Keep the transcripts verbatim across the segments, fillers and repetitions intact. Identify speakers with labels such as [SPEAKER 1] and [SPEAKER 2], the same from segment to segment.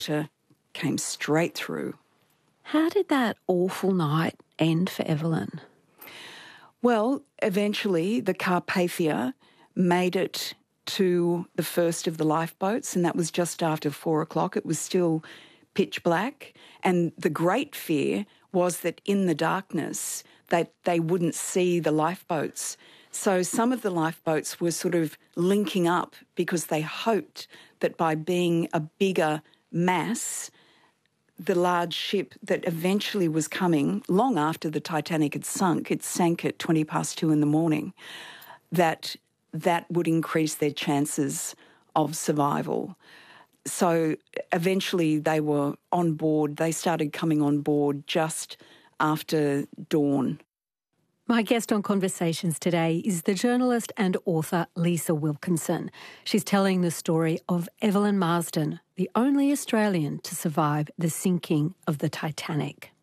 [SPEAKER 1] water came straight through.
[SPEAKER 2] How did that awful night end for Evelyn?
[SPEAKER 1] Well, eventually the Carpathia made it to the first of the lifeboats, and that was just after four o'clock. It was still pitch black, and the great fear was that in the darkness that they wouldn't see the lifeboats. So some of the lifeboats were sort of linking up because they hoped that by being a bigger mass, the large ship that eventually was coming, long after the Titanic had sunk, it sank at twenty past two in the morning, that that would increase their chances of survival. So eventually they were on board. They started coming on board just after dawn.
[SPEAKER 2] My guest on Conversations today is the journalist and author Lisa Wilkinson. She's telling the story of Evelyn Marsden, the only Australian to survive the sinking of the Titanic.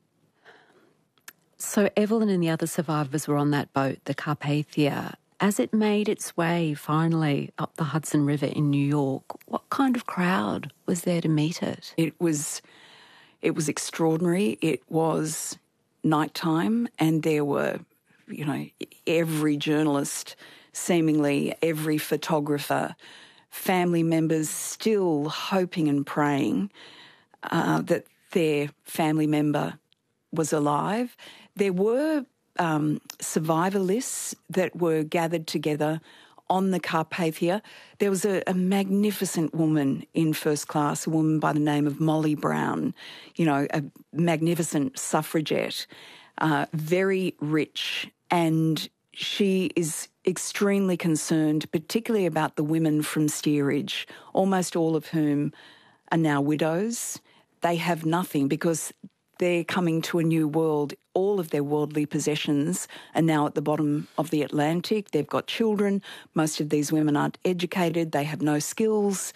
[SPEAKER 2] So Evelyn and the other survivors were on that boat, the Carpathia. As it made its way finally up the Hudson River in New York, what kind of crowd was there to meet it?
[SPEAKER 1] It was, it was extraordinary. It was nighttime, and there were, you know, every journalist, seemingly every photographer, family members still hoping and praying uh, that their family member was alive. There were um, survivor lists that were gathered together on the Carpathia. There was a, a magnificent woman in first class, a woman by the name of Molly Brown, you know, a magnificent suffragette, uh, very rich, and she is extremely concerned, particularly about the women from Steerage, almost all of whom are now widows. They have nothing because they're coming to a new world. All of their worldly possessions are now at the bottom of the Atlantic. They've got children. Most of these women aren't educated. They have no skills.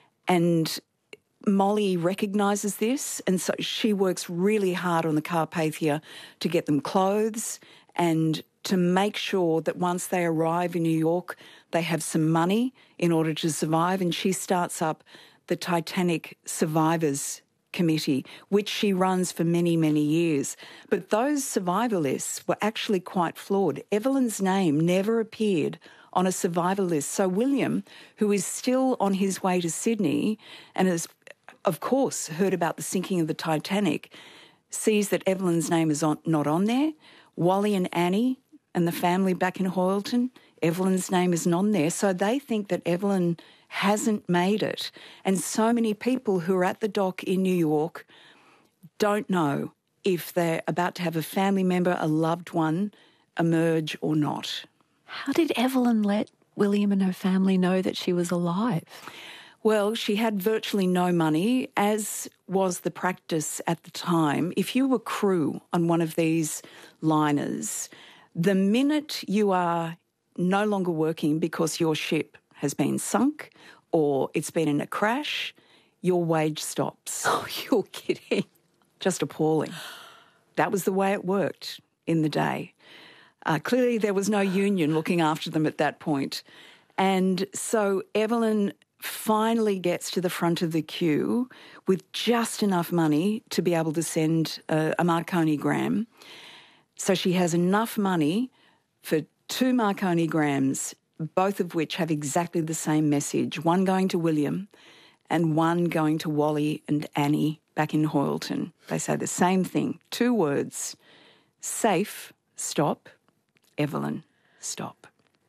[SPEAKER 1] And Molly recognises this, and so she works really hard on the Carpathia to get them clothes and to make sure that once they arrive in New York, they have some money in order to survive. And she starts up the Titanic Survivors Committee, which she runs for many, many years. But those survivor lists were actually quite flawed. Evelyn's name never appeared on a survivor list. So William, who is still on his way to Sydney and has, of course, heard about the sinking of the Titanic, sees that Evelyn's name is on, not on there. Wally and Annie and the family back in Hoyleton, Evelyn's name isn't on there. So they think that Evelyn hasn't made it. And so many people who are at the dock in New York don't know if they're about to have a family member, a loved one, emerge or not.
[SPEAKER 2] How did Evelyn let William and her family know that she was alive?
[SPEAKER 1] Well, she had virtually no money, as was the practice at the time. If you were crew on one of these liners, the minute you are no longer working because your ship has been sunk or it's been in a crash, your wage stops.
[SPEAKER 2] Oh, you're kidding.
[SPEAKER 1] Just appalling. That was the way it worked in the day. Uh, clearly there was no union looking after them at that point. And so Evelyn finally gets to the front of the queue with just enough money to be able to send a, a Marconigram. So she has enough money for two Marconigrams, both of which have exactly the same message, one going to William and one going to Wally and Annie back in Hoyleton. They say the same thing, two words: safe, stop; Evelyn, stop.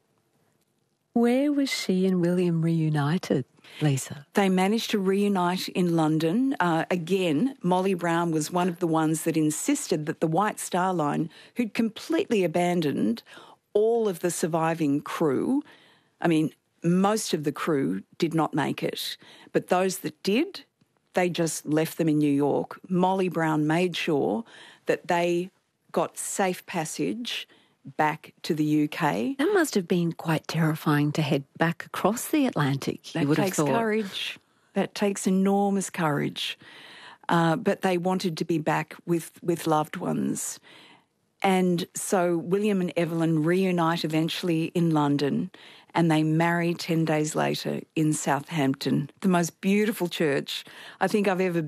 [SPEAKER 2] Where was she and William reunited, Lisa?
[SPEAKER 1] They managed to reunite in London. Uh, again, Molly Brown was one of the ones that insisted that the White Star Line, who'd completely abandoned all of the surviving crew, I mean, most of the crew did not make it, but those that did, they just left them in New York. Molly Brown made sure that they got safe passage back to the U K.
[SPEAKER 2] That must have been quite terrifying to head back across the Atlantic.
[SPEAKER 1] That
[SPEAKER 2] you would
[SPEAKER 1] takes
[SPEAKER 2] have thought.
[SPEAKER 1] courage. That takes enormous courage. Uh, but they wanted to be back with, with loved ones. And so William and Evelyn reunite eventually in London, and they marry ten days later in Southampton, the most beautiful church I think I've ever